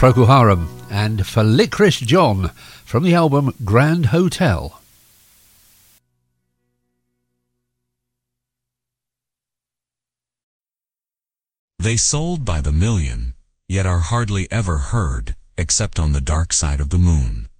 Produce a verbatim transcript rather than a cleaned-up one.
Procol Harum and for Licorice John from the album Grand Hotel. They sold by the million, yet are hardly ever heard, except on the dark side of the moon.